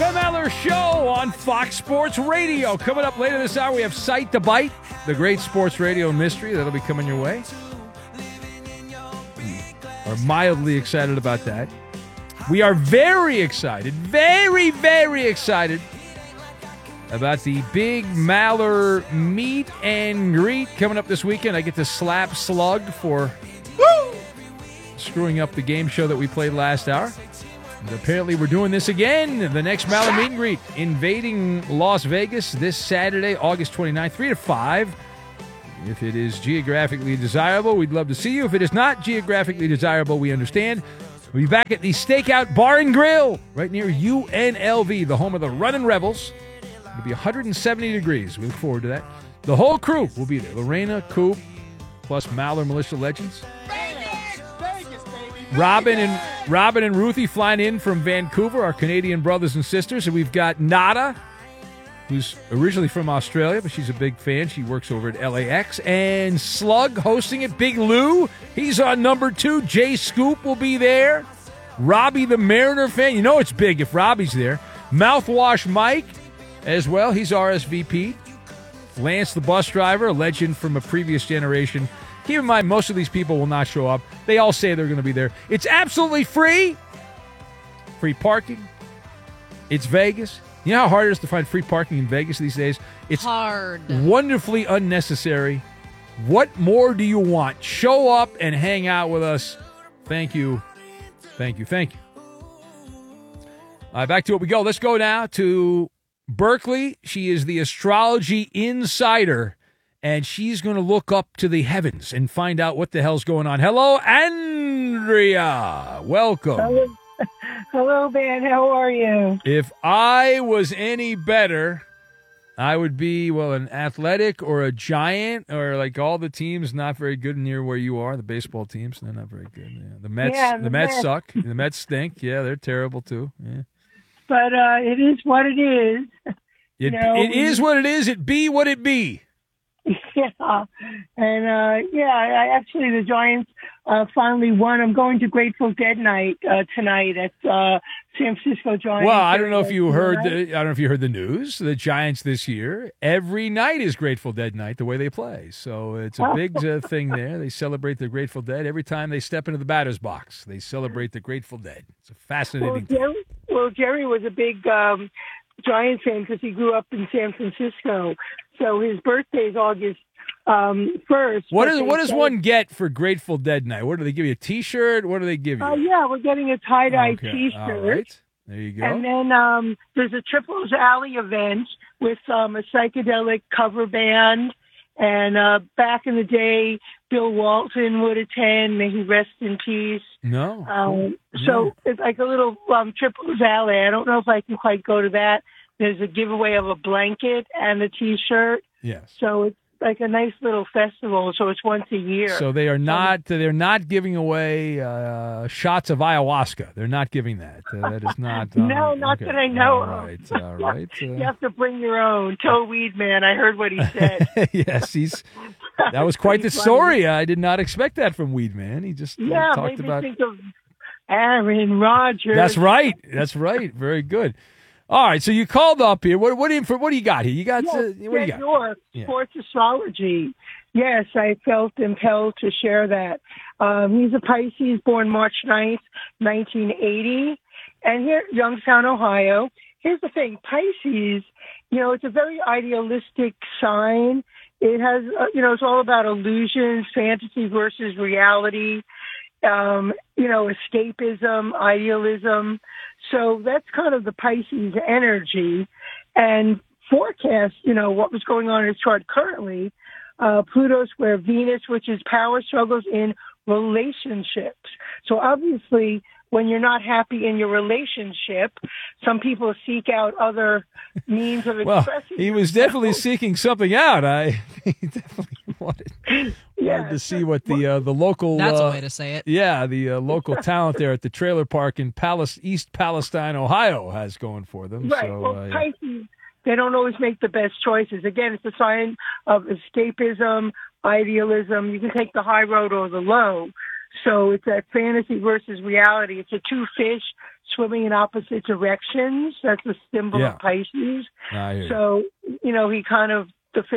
Ben Maller Show on Fox Sports Radio. Coming up later this hour, we have Sight to Bite, the great sports radio mystery that'll be coming your way. We're mildly excited about that. We are very excited, very, very excited about the big Maller meet and greet coming up this weekend. I get to slap Slug for screwing up the game show that we played last hour. And apparently we're doing this again. The next Maller meet and greet, invading Las Vegas this Saturday, August 29th, 3 to 5. If it is geographically desirable, we'd love to see you. If it is not geographically desirable, we understand. We'll be back at the Stakeout Bar and Grill right near UNLV, the home of the Runnin' Rebels. It'll be 170 degrees. We look forward to that. The whole crew will be there. Lorena, Coop, plus Maller Militia Legends. Vegas, baby. Robin and Ruthie flying in from Vancouver, our Canadian brothers and sisters. And we've got Nada, who's originally from Australia, but she's a big fan. She works over at LAX. And Slug hosting it. Big Lou, he's on number 2. Jay Scoop will be there. Robbie the Mariner fan. You know it's big if Robbie's there. Mouthwash Mike as well. He's RSVP. Lance the bus driver, a legend from a previous generation. Keep in mind, most of these people will not show up. They all say they're going to be there. It's absolutely free. Free parking. It's Vegas. You know how hard it is to find free parking in Vegas these days? It's hard. Wonderfully unnecessary. What more do you want? Show up and hang out with us. Thank you. Thank you. Thank you. All right, back to it we go. Let's go now to Berkeley. She is the astrology insider, and she's going to look up to the heavens and find out what the hell's going on. Hello, Andrea. Welcome. Hello, Ben. How are you? If I was any better, I would be, well, an athletic or a giant, or like all the teams not very good near where you are. The baseball teams, they're not very good. Yeah. The Mets suck. The Mets stink. Yeah, they're terrible too. Yeah. But it is what it is. It is what it is. It be what it be. Yeah. And, actually the Giants finally won. I'm going to Grateful Dead night tonight at San Francisco Giants. Well, I don't know if you heard the news. The Giants this year, every night is Grateful Dead night, the way they play. So it's a big thing there. They celebrate the Grateful Dead every time they step into the batter's box. They celebrate the Grateful Dead. It's a fascinating thing. Jerry was a big Giants fan because he grew up in San Francisco. So his birthday is August 1st. What does one get for Grateful Dead night? What do they give you? A T-shirt? What do they give you? Yeah, we're getting a tie-dye T-shirt. All right. There you go. And then there's a Triples Alley event with a psychedelic cover band. And back in the day, Bill Walton would attend. May he rest in peace. No. So it's like a little Triples Alley. I don't know if I can quite go to that. There's a giveaway of a blanket and a T-shirt. Yes. So it's like a nice little festival. So it's once a year. So they're not giving away shots of ayahuasca. They're not giving that. That is not. No, not okay. That I know All right. All right. You have to bring your own. Toe Weed Man. I heard what he said. Yes, that was quite the story. I did not expect that from Weed Man. He just talked about. Think of Aaron Rodgers. That's right. Very good. All right, so you called up here. What do you got here? You got what do you got? York, sports astrology. Yes, I felt impelled to share that. He's a Pisces, born March 9th, 1980, and here, Youngstown, Ohio. Here's the thing: Pisces, it's a very idealistic sign. It has, it's all about illusions, fantasy versus reality. Escapism, idealism. So that's kind of the Pisces energy. And forecast, what was going on in his chart currently, Pluto square Venus, which is power struggles in relationships. So obviously, when you're not happy in your relationship, some people seek out other means of expressing. He was definitely seeking something out. He definitely wanted to see what the local. That's a way to say it. Yeah, the local talent there at the trailer park in East Palestine, Ohio, has going for them. Right. So, Pisces, they don't always make the best choices. Again, it's a sign of escapism, idealism. You can take the high road or the low. So it's that fantasy versus reality. It's a two fish swimming in opposite directions. That's a symbol Yeah. of Pisces. I hear you. So, he kind of